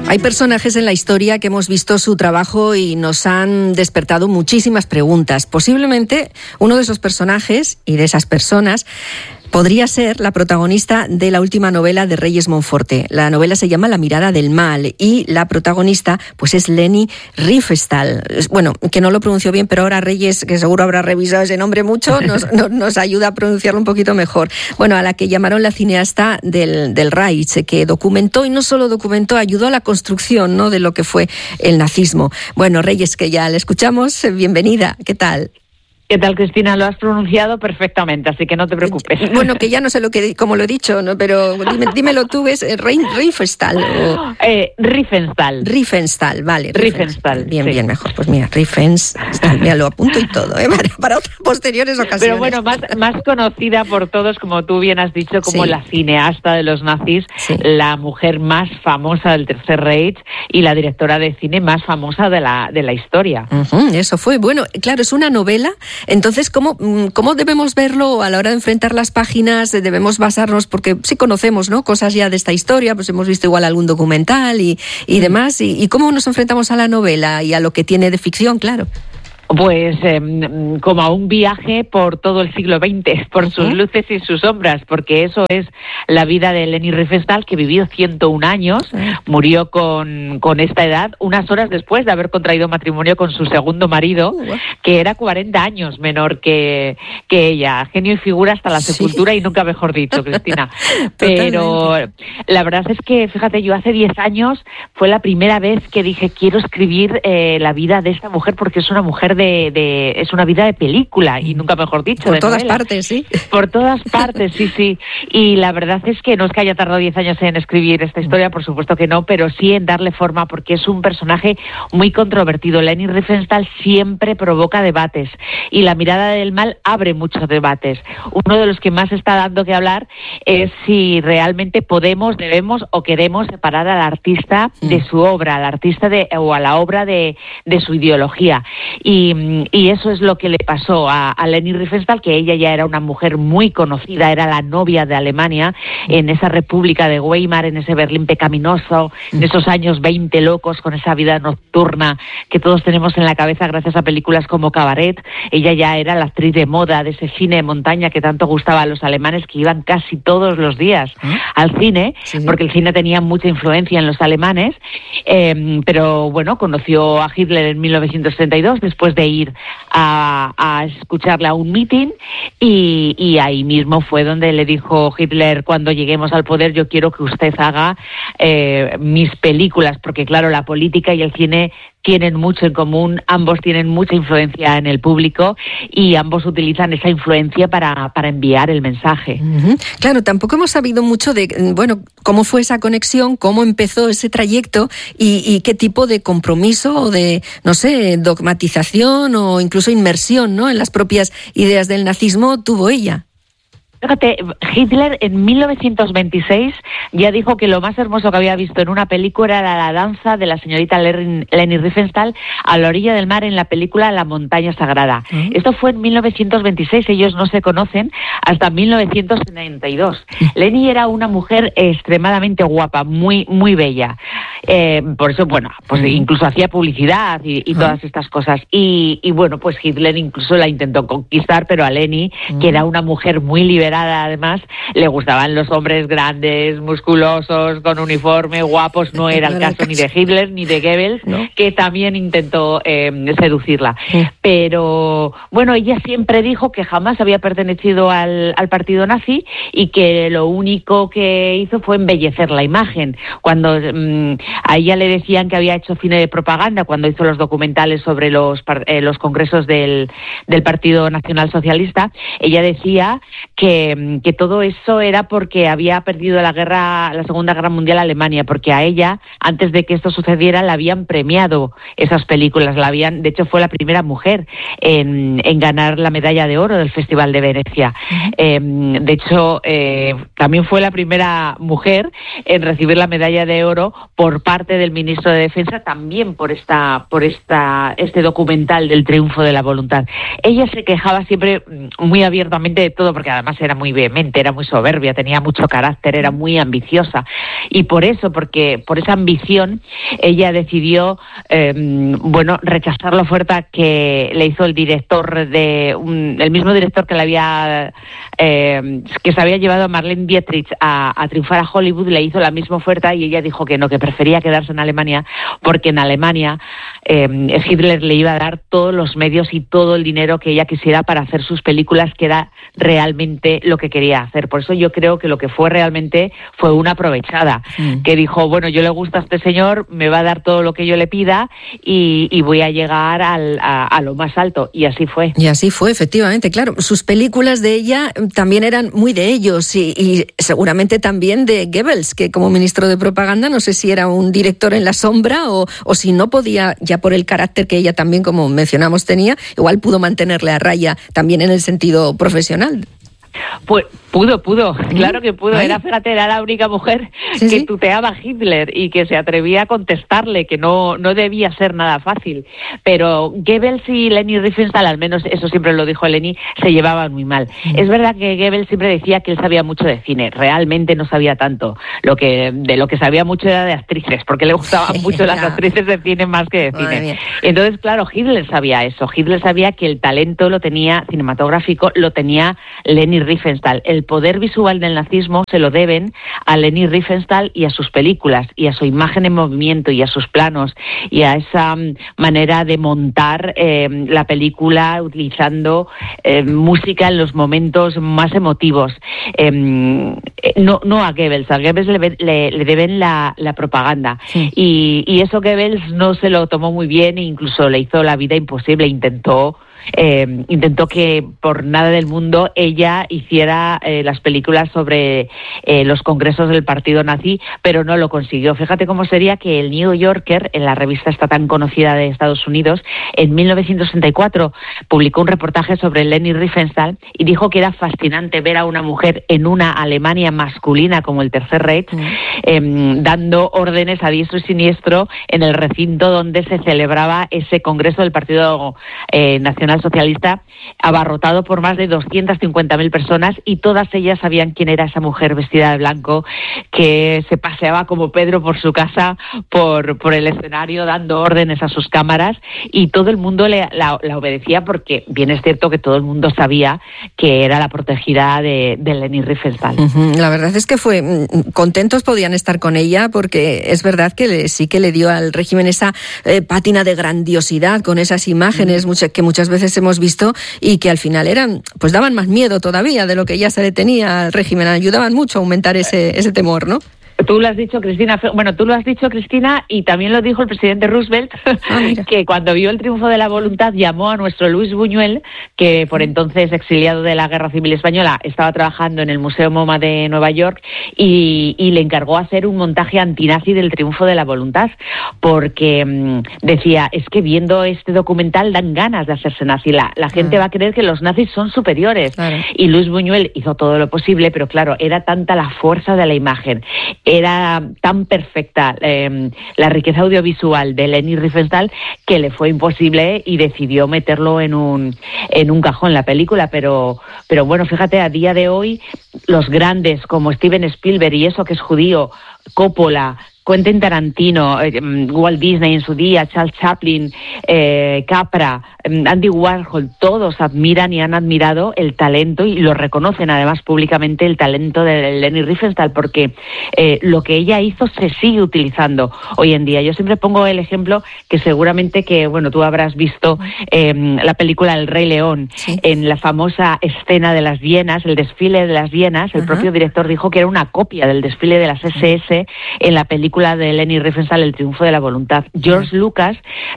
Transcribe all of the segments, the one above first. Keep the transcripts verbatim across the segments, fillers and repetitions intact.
Hay personajes en la historia que hemos visto su trabajo y nos han despertado muchísimas preguntas. Posiblemente uno de esos personajes y de esas personas podría ser la protagonista de la última novela de Reyes Monforte. La novela se llama La mirada del mal y la protagonista pues es Leni Riefenstahl. Bueno, que no lo pronunció bien, pero ahora Reyes, que seguro habrá revisado ese nombre mucho, nos, nos, nos ayuda a pronunciarlo un poquito mejor. Bueno, a la que llamaron la cineasta del, del Reich, que documentó, y no solo documentó, ayudó a la construcción, ¿no?, de lo que fue el nazismo. Bueno, Reyes, que ya le escuchamos, bienvenida, ¿qué tal? ¿Qué tal, Cristina? Lo has pronunciado perfectamente, así que no te preocupes. Bueno, que ya no sé lo que como lo he dicho, ¿no? Pero dime, dímelo tú, ¿es Riefenstahl? O... Eh, Riefenstahl. Riefenstahl, vale. Riefenstahl. Bien, sí. bien, mejor. Pues mira, Riefenstahl, mira, lo apunto y todo, ¿eh? Para, para otras posteriores ocasiones. Pero bueno, más, más conocida por todos, como tú bien has dicho, como sí. la cineasta de los nazis, sí. la mujer más famosa del Tercer Reich y la directora de cine más famosa de la, de la historia. Uh-huh, eso fue. Bueno, claro, es una novela. Entonces, ¿cómo, ¿cómo debemos verlo a la hora de enfrentar las páginas? Debemos basarnos, porque sí conocemos, ¿no?, cosas ya de esta historia, pues hemos visto igual algún documental y, y demás. Y, ¿Y cómo nos enfrentamos a la novela y a lo que tiene de ficción, claro? Pues eh, como a un viaje por todo el siglo veinte, por uh-huh. sus luces y sus sombras, porque eso es la vida de Leni Riefenstahl, que vivió ciento un años, uh-huh. murió con, con esta edad, unas horas después de haber contraído matrimonio con su segundo marido, uh-huh. que era cuarenta años menor que, que ella. Genio y figura hasta la sepultura, sí. y nunca mejor dicho, Cristina. Pero la verdad es que, fíjate, yo hace diez años fue la primera vez que dije, quiero escribir eh, la vida de esta mujer, porque es una mujer De, de es una vida de película, y nunca mejor dicho. Por todas novela. partes, sí. Por todas partes, sí, sí. Y la verdad es que no es que haya tardado diez años en escribir esta historia, por supuesto que no, pero sí en darle forma, porque es un personaje muy controvertido. Leni Riefenstahl siempre provoca debates, y La mirada del mal abre muchos debates. Uno de los que más está dando que hablar es si realmente podemos, debemos o queremos separar al artista de su obra, al artista de, o a la obra de, de su ideología. Y Y eso es lo que le pasó a, a Leni Riefenstahl, que ella ya era una mujer muy conocida, era la novia de Alemania en esa República de Weimar, en ese Berlín pecaminoso, en esos años veinte locos, con esa vida nocturna que todos tenemos en la cabeza gracias a películas como Cabaret. Ella ya era la actriz de moda de ese cine de montaña que tanto gustaba a los alemanes, que iban casi todos los días al cine, sí, sí. porque el cine tenía mucha influencia en los alemanes, eh, pero bueno, conoció a Hitler en mil novecientos treinta y dos, después de ir a, a escucharle a un meeting, y, y ahí mismo fue donde le dijo Hitler, cuando lleguemos al poder yo quiero que usted haga eh, mis películas, porque claro, la política y el cine tienen mucho en común, ambos tienen mucha influencia en el público y ambos utilizan esa influencia para, para enviar el mensaje. Uh-huh. Claro, tampoco hemos sabido mucho de, bueno, cómo fue esa conexión, cómo empezó ese trayecto y, y qué tipo de compromiso o de, no sé, dogmatización o incluso inmersión, ¿no?, en las propias ideas del nazismo tuvo ella. Fíjate, Hitler en mil novecientos veintiséis ya dijo que lo más hermoso que había visto en una película era la danza de la señorita Leni Riefenstahl a la orilla del mar en la película La montaña sagrada. ¿Mm? Esto fue en mil novecientos veintiséis, ellos no se conocen hasta mil novecientos treinta y dos. ¿Mm? Leni era una mujer extremadamente guapa, muy muy bella. Eh, por eso, bueno, pues ¿Mm? incluso hacía publicidad y, y ¿Mm? todas estas cosas. Y, y bueno, pues Hitler incluso la intentó conquistar, pero a Leni, ¿Mm? que era una mujer muy liberal, además, le gustaban los hombres grandes, musculosos, con uniforme, guapos. No era el caso ni de Hitler ni de Goebbels, ¿no?, que también intentó eh, seducirla. Sí. Pero, bueno, ella siempre dijo que jamás había pertenecido al, al partido nazi y que lo único que hizo fue embellecer la imagen. Cuando mmm, a ella le decían que había hecho cine de propaganda, cuando hizo los documentales sobre los, eh, los congresos del, del Partido Nacional Socialista, ella decía que que todo eso era porque había perdido la guerra, la Segunda Guerra Mundial Alemania, porque a ella, antes de que esto sucediera, la habían premiado esas películas, la habían, de hecho fue la primera mujer en, en ganar la medalla de oro del Festival de Venecia. Uh-huh. Eh, de hecho, eh, también fue la primera mujer en recibir la medalla de oro por por parte del ministro de Defensa también por esta por esta este documental del triunfo de la voluntad. Ella se quejaba siempre muy abiertamente de todo, porque además era muy vehemente, era muy soberbia, tenía mucho carácter, era muy ambiciosa, y por eso, porque por esa ambición, ella decidió eh, bueno rechazar la oferta que le hizo el director de un, el mismo director que le había eh, que se había llevado a Marlene Dietrich a, a triunfar a Hollywood. Le hizo la misma oferta y ella dijo que no, que prefería quedarse en Alemania, porque en Alemania eh, Hitler le iba a dar todos los medios y todo el dinero que ella quisiera para hacer sus películas, que era realmente lo que quería hacer. Por eso yo creo que lo que fue realmente fue una aprovechada, mm. que dijo, bueno, yo le gusta a este señor, me va a dar todo lo que yo le pida y, y voy a llegar al, a, a lo más alto. Y así fue. Y así fue, efectivamente, claro. Sus películas de ella también eran muy de ellos y, y seguramente también de Goebbels, que como ministro de propaganda no sé si era un director en la sombra o, o si no podía, ya por el carácter que ella también, como mencionamos, tenía, igual pudo mantenerle a raya también en el sentido profesional. Pues pudo, pudo, claro que pudo. Era, fíjate, era la única mujer sí, que sí. tuteaba a Hitler y que se atrevía a contestarle, que no, no debía ser nada fácil. Pero Goebbels y Leni Riefenstahl, al menos eso siempre lo dijo Leni, se llevaban muy mal. Mm. Es verdad que Goebbels siempre decía que él sabía mucho de cine, realmente no sabía tanto. Lo que de lo que sabía mucho era de actrices, porque le gustaban mucho las actrices de cine más que de cine. Entonces, claro, Hitler sabía eso. Hitler sabía que el talento lo tenía cinematográfico, lo tenía Leni Riefenstahl. El poder visual del nazismo se lo deben a Leni Riefenstahl y a sus películas, y a su imagen en movimiento, y a sus planos, y a esa um, manera de montar eh, la película utilizando eh, música en los momentos más emotivos. Eh, no, no a Goebbels, a Goebbels le, le, le deben la, la propaganda. Sí. Y, y eso Goebbels no se lo tomó muy bien e incluso le hizo la vida imposible, intentó Eh, intentó que por nada del mundo ella hiciera eh, las películas sobre eh, los congresos del partido nazi, pero no lo consiguió. Fíjate cómo sería que el New Yorker, en la revista esta tan conocida de Estados Unidos, en mil novecientos sesenta y cuatro publicó un reportaje sobre Leni Riefenstahl y dijo que era fascinante ver a una mujer en una Alemania masculina como el Tercer Reich, mm. eh, dando órdenes a diestro y siniestro en el recinto donde se celebraba ese congreso del Partido eh, Nacional Socialista, abarrotado por más de doscientas cincuenta mil personas, y todas ellas sabían quién era esa mujer vestida de blanco que se paseaba como Pedro por su casa, por, por el escenario, dando órdenes a sus cámaras, y todo el mundo le, la, la obedecía, porque bien es cierto que todo el mundo sabía que era la protegida de, de Leni Riefenstahl. Uh-huh. La verdad es que fue contentos podían estar con ella, porque es verdad que le, sí que le dio al régimen esa eh, pátina de grandiosidad con esas imágenes uh-huh. mucha, que muchas veces hemos visto y que al final eran, pues daban más miedo todavía de lo que ya se le tenía al régimen, ayudaban mucho a aumentar ese, ese temor, ¿no? Tú lo has dicho, Cristina, bueno, tú lo has dicho, Cristina, y también lo dijo el presidente Roosevelt, ah, que cuando vio el triunfo de la voluntad llamó a nuestro Luis Buñuel, que por entonces exiliado de la Guerra Civil Española estaba trabajando en el Museo MoMA de Nueva York, y, y le encargó hacer un montaje antinazi del triunfo de la voluntad, porque mmm, decía, es que viendo este documental dan ganas de hacerse nazi, la, la gente ah. va a creer que los nazis son superiores, claro. Y Luis Buñuel hizo todo lo posible, pero claro, era tanta la fuerza de la imagen, era tan perfecta eh, la riqueza audiovisual de Leni Riefenstahl, que le fue imposible y decidió meterlo en un en un cajón la película, pero pero bueno, fíjate, a día de hoy los grandes como Steven Spielberg, y eso que es judío, Coppola, Quentin Tarantino, eh, Walt Disney en su día, Charles Chaplin, eh, Capra, Andy Warhol, todos admiran y han admirado el talento, y lo reconocen además públicamente, el talento de Leni Riefenstahl, porque eh, lo que ella hizo se sigue utilizando hoy en día. Yo siempre pongo el ejemplo que seguramente que, bueno, tú habrás visto eh, la película El Rey León, sí. En la famosa escena de las hienas, el desfile de las hienas, el uh-huh. propio director dijo que era una copia del desfile de las ese ese en la película de Leni Riefenstahl, El triunfo de la voluntad. George Lucas reconoció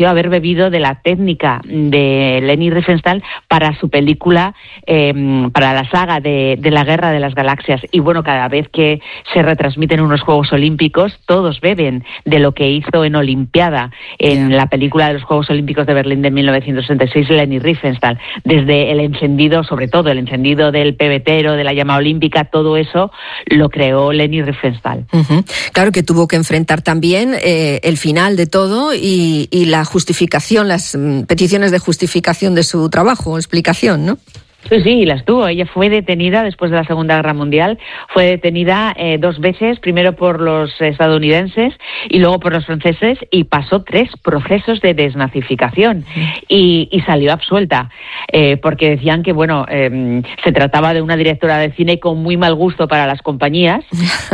reconoció haber bebido de la técnica de Leni Riefenstahl para su película, eh, para la saga de, de la Guerra de las Galaxias. Y bueno, cada vez que se retransmiten unos Juegos Olímpicos, todos beben de lo que hizo en Olimpiada, en yeah. la película de los Juegos Olímpicos de Berlín de mil novecientos sesenta y seis, Leni Riefenstahl. Desde el encendido, sobre todo el encendido del pebetero, de la llama olímpica, todo eso lo creó Leni Riefenstahl. Uh-huh. Claro que tuvo que enfrentar también eh, el final de todo y, y la justificación, las mm, peticiones de justificación de su trabajo, explicación, ¿no? Sí, sí, las tuvo. Ella fue detenida después de la Segunda Guerra Mundial. Fue detenida eh, dos veces, primero por los estadounidenses y luego por los franceses, y pasó tres procesos de desnazificación y, y salió absuelta, eh, porque decían que, bueno, eh, se trataba de una directora de cine con muy mal gusto para las compañías,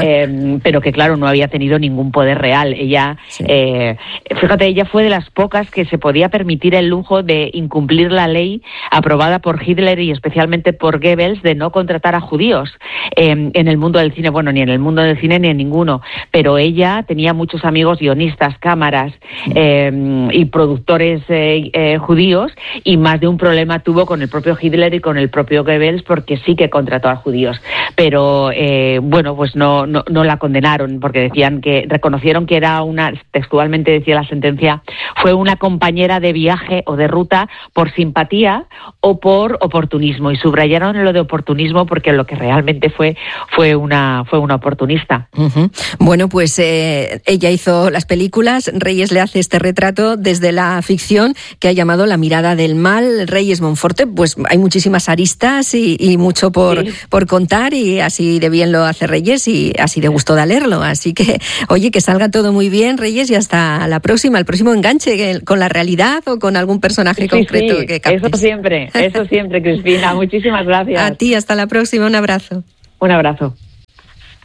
eh, pero que, claro, no había tenido ningún poder real. Ella, sí. eh, fíjate, ella fue de las pocas que se podía permitir el lujo de incumplir la ley aprobada por Hitler y especialmente por Goebbels de no contratar a judíos eh, en el mundo del cine, bueno, ni en el mundo del cine ni en ninguno, pero ella tenía muchos amigos guionistas, cámaras eh, y productores eh, eh, judíos, y más de un problema tuvo con el propio Hitler y con el propio Goebbels, porque sí que contrató a judíos, pero eh, bueno, pues no, no, no la condenaron, porque decían que, reconocieron que era una, textualmente decía la sentencia, fue una compañera de viaje o de ruta por simpatía o por oportunismo. Y subrayaron lo de oportunismo porque lo que realmente fue fue una fue una oportunista. Uh-huh. Bueno, pues eh, ella hizo las películas. Reyes le hace este retrato desde la ficción que ha llamado La mirada del mal. Reyes Monforte, pues hay muchísimas aristas y, y mucho por, sí. por contar, y así de bien lo hace Reyes y así de gusto da leerlo. Así que, oye, que salga todo muy bien, Reyes, y hasta la próxima, el próximo enganche con la realidad o con algún personaje sí, concreto sí. que captes. Eso siempre, eso siempre, Cristina. Muchísimas gracias. A ti, hasta la próxima. Un abrazo. Un abrazo.